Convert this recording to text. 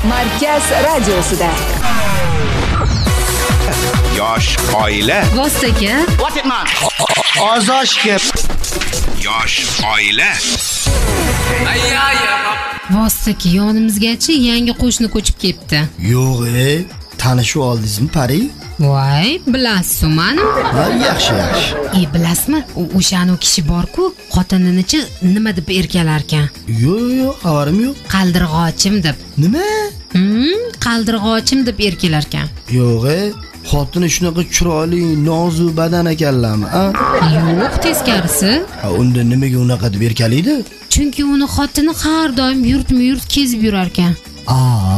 Markaz radiosida. Yosh oila. Vostaga. Ozoshga. Yosh oila. Vostaga yonimizgacha yangi qo'shni ko'chib ketdi. Yo'q, tanishib oldingizmi, Pari? Voy, bilasizmi mani? Ha, yaxshi. Bilasizmi? O'shani kishi bor-ku, xotininichi nima deb erkalar ekan? Yo'q, xabarim yo'q. Qaldirg'ochim deb. Nima? Qaldirg'ochim deb erkalar ekan. Yo'q, xotini shunaqa chiroyli, nozik badan ekanlarmi, a? Yo'q, teskarisi. Unda nimaga unaqa deb erkalaydi? Chunki uni xotini har doim yurt kezib yurar ekan.